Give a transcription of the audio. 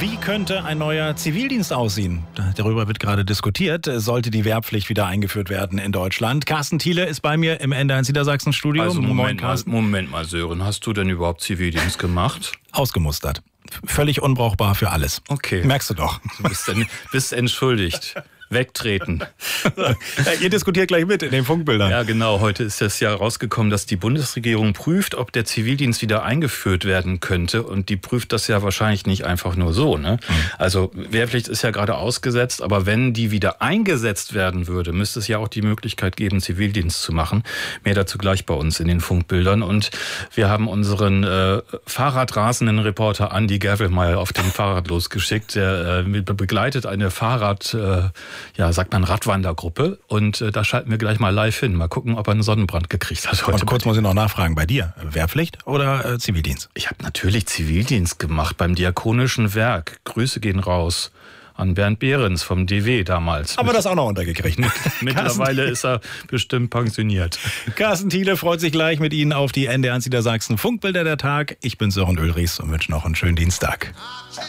Wie könnte ein neuer Zivildienst aussehen? Darüber wird gerade diskutiert. Sollte die Wehrpflicht wieder eingeführt werden in Deutschland? Carsten Thiele ist bei mir im NDR Niedersachsen-Studio. Also Moment mal, Sören. Hast du denn überhaupt Zivildienst gemacht? Ausgemustert. Völlig unbrauchbar für alles. Okay. Merkst du doch. Du bist entschuldigt. Wegtreten. Ihr diskutiert gleich mit in den Funkbildern. Ja, genau. Heute ist das ja rausgekommen, dass die Bundesregierung prüft, ob der Zivildienst wieder eingeführt werden könnte. Und die prüft das ja wahrscheinlich nicht einfach nur so, ne? Also Wehrpflicht ist ja gerade ausgesetzt, aber wenn die wieder eingesetzt werden würde, müsste es ja auch die Möglichkeit geben, Zivildienst zu machen. Mehr dazu gleich bei uns in den Funkbildern. Und wir haben unseren fahrradrasenden Reporter Andi Gervelmeier auf dem Fahrrad losgeschickt. Der begleitet eine sagt man Radwandergruppe, und da schalten wir gleich mal live hin. Mal gucken, ob er einen Sonnenbrand gekriegt hat heute. Und kurz muss ich noch nachfragen, bei dir, Wehrpflicht oder Zivildienst? Ich habe natürlich Zivildienst gemacht beim Diakonischen Werk. Grüße gehen raus an Bernd Behrens vom DW damals. Aber das auch noch untergekriegt. Mittlerweile ist er bestimmt pensioniert. Carsten Thiele freut sich gleich mit Ihnen auf die NDR Niedersachsen Funkbilder der Tag. Ich bin Sören Ulrichs und wünsche noch einen schönen Dienstag.